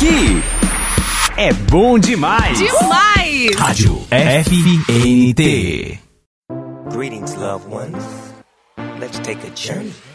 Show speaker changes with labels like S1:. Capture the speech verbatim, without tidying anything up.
S1: aqui é bom demais.
S2: Demais!
S1: Rádio F N T.
S3: Greetings, loved ones. Let's take a journey.